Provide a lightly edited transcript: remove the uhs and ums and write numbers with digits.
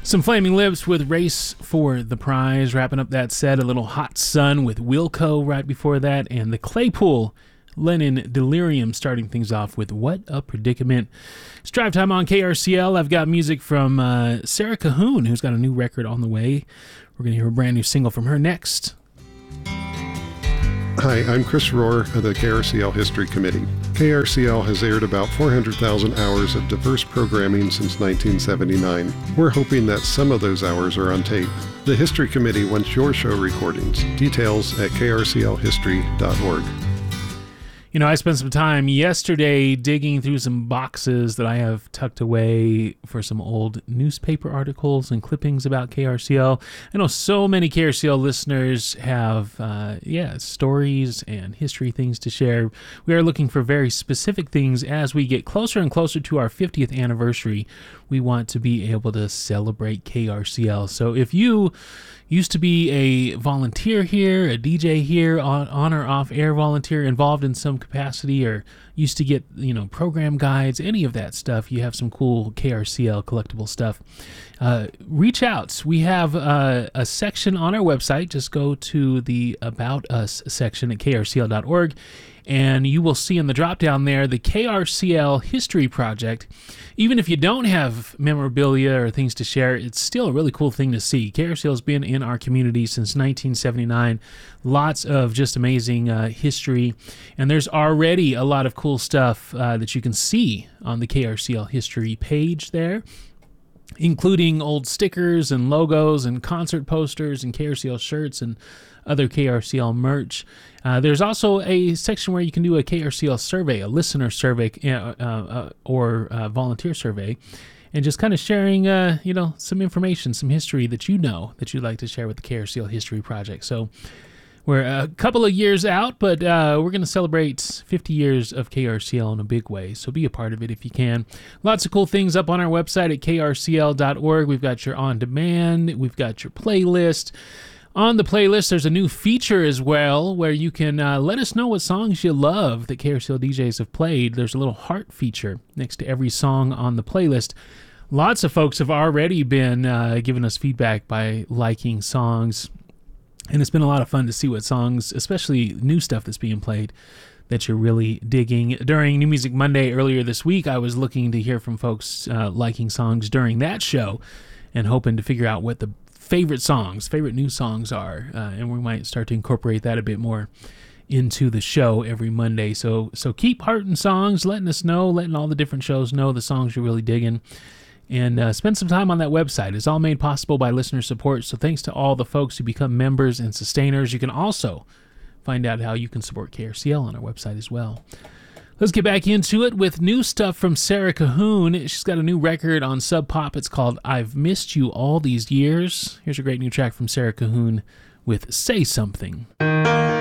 Some Flaming Lips with Race for the Prize. Wrapping up that set, a little Hot Sun with Wilco right before that, and the Claypool Lennon Delirium starting things off with What a Predicament. It's Drive Time on KRCL. I've got music from Sarah Cahoon, who's got a new record on the way. We're going to hear a brand new single from her next. Hi, I'm Chris Rohr of the KRCL History Committee. KRCL has aired about 400,000 hours of diverse programming since 1979. We're hoping that some of those hours are on tape. The History Committee wants your show recordings. Details at krclhistory.org. You know, I spent some time yesterday digging through some boxes that I have tucked away for some old newspaper articles and clippings about KRCL. I know so many KRCL listeners have, stories and history things to share. We are looking for very specific things as we get closer and closer to our 50th anniversary. We want to be able to celebrate KRCL. So if you used to be a volunteer here, a DJ here, on or off air volunteer, involved in some capacity, or used to get, program guides, any of that stuff, you have some cool KRCL collectible stuff, reach out. We have a section on our website. Just go to the About Us section at krcl.org, and you will see in the drop down there the KRCL History Project. Even if you don't have memorabilia or things to share, it's still a really cool thing to see. KRCL has been in our community since 1979. Lots of just amazing history, and there's already a lot of cool stuff that you can see on the KRCL History page there, including old stickers and logos and concert posters and KRCL shirts and other KRCL merch. There's also a section where you can do a KRCL survey, a listener survey or volunteer survey, and just kind of sharing, some information, some history that that you'd like to share with the KRCL History Project. So we're a couple of years out, but we're going to celebrate 50 years of KRCL in a big way, so be a part of it if you can. Lots of cool things up on our website at krcl.org. We've got your on-demand, we've got your playlist. On the playlist, there's a new feature as well where you can let us know what songs you love that KRCL DJs have played. There's a little heart feature next to every song on the playlist. Lots of folks have already been giving us feedback by liking songs, and it's been a lot of fun to see what songs, especially new stuff that's being played, that you're really digging. During New Music Monday earlier this week, I was looking to hear from folks liking songs during that show and hoping to figure out what the favorite new songs are, and we might start to incorporate that a bit more into the show every Monday. So keep hearting songs, letting us know, letting all the different shows know the songs you're really digging, and spend some time on that website. It's all made possible by listener support, so thanks to all the folks who become members and sustainers. You can also find out how you can support KRCL on our website as well. Let's get back into it with new stuff from Sarah Cahoon. She's got a new record on Sub Pop. It's called I've Missed You All These Years. Here's a great new track from Sarah Cahoon with Say Something.